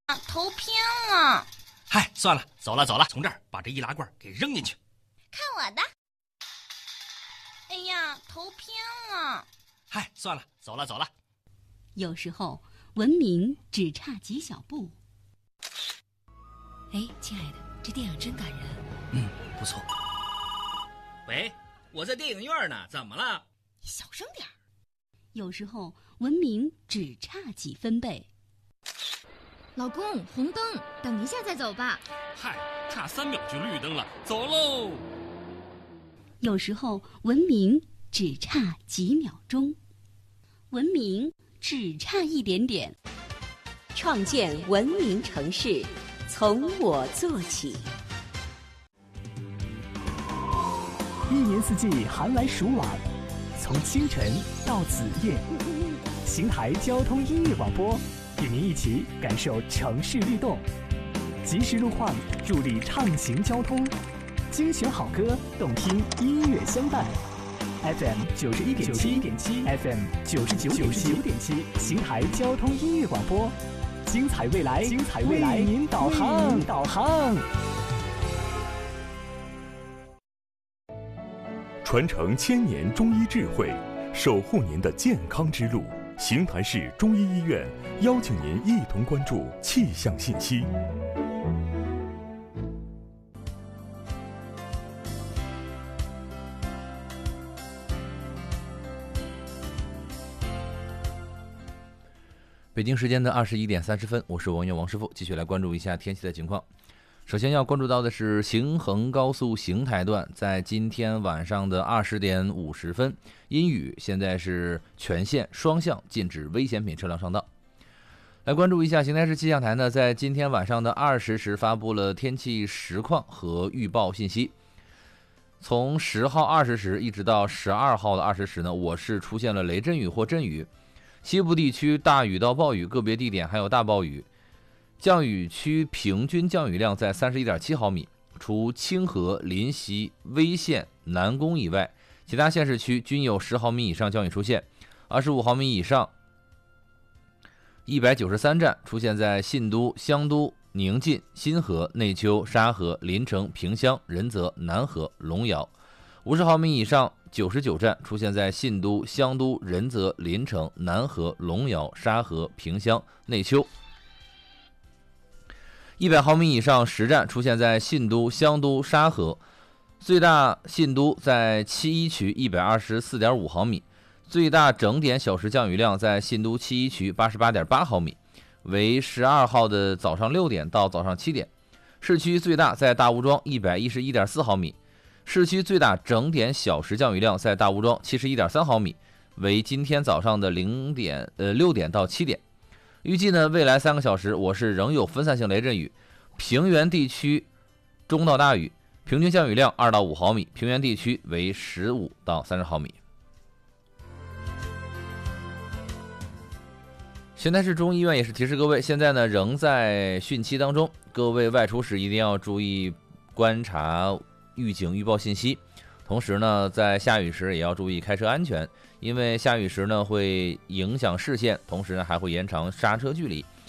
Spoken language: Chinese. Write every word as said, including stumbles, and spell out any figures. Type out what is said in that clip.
头偏了。 嗨，算了，走了走了，从这儿把这易拉罐给扔进去。 看我的！哎呀，头偏了。 嗨，算了，走了走了。 有时候文明只差几小步。 哎，亲爱的，这电影真感人。 嗯，不错。 喂，我在电影院呢，怎么了？ 你小声点儿。 有时候文明只差几分贝。 老公，红灯，等一下再走吧。 嗨，差三秒就绿灯了，走喽。 有时候文明只差几秒钟，文明只差一点点。 创建文明城市，从我做起。 一年四季寒来暑往，从清晨到子夜，邢台交通音乐广播与您一起感受城市律动，及时路况助力畅行交通，精选好歌，动听音乐相伴。F M 九十一点七 ，F M 九十九点七，邢台交通音乐广播，精彩未来，精彩未来，为您导航，导航。 传承千年中医智慧，守护您的健康之路。邢台市中医医院邀请您一同关注气象信息。 北京时间的二十一点三十分，我是王源王师傅，继续来关注一下天气的情况。首先要关注到的是邢衡高速邢台段，在今天晚上的二十点五十分阴雨，现在是全线双向禁止危险品车辆上道。来关注一下邢台市气象台呢，在今天晚上的二十时发布了天气实况和预报信息。从十号二十时一直到十二号的二十时呢，我市出现了雷阵雨或阵雨，西部地区大雨到暴雨，个别地点还有大暴雨。降雨区平均降雨量在 三十一点七毫米，除清河、临溪、威县、南宫以外，其他县市区均有十毫米以上降雨出现，二十五毫米以上一百九十三站出现在信都、香都、宁晋、新河、内丘、沙河、临城、萍乡、仁泽、南河、龙窑，五十毫米以上九十九站出现在信都、香都、仁泽、临城、南河、龙窑、沙河、萍乡、内丘，一百毫米以上十站出现在信都、香都、沙河，最大信都在七一区一百二十四点五毫米，最大整点小时降雨量在信都七一区八十八点八毫米，为十二号的早上六点到早上七点。市区最大在大吴庄一百一十一点四毫米，市区最大整点小时降雨量在大吴庄七十一点三毫米，为今天早上的零点呃六点到七点。预计呢，未来三个小时我市仍有分散性雷阵雨，平原地区中到大雨，平均降雨量二到五毫米，平原地区为十五到三十毫米。邢台市中医院也是提示各位，现在呢仍在汛期当中，各位外出时一定要注意观察预警预报信息，同时呢在下雨时也要注意开车安全，因为下雨时呢会影响视线，同时呢还会延长刹车距离，